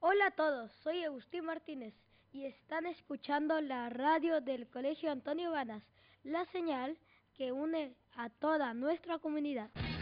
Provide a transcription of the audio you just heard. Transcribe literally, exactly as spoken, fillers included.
Hola a todos, soy Agustín Martínez y están escuchando la radio del Colegio Antonio Ganas, la señal que une a toda nuestra comunidad.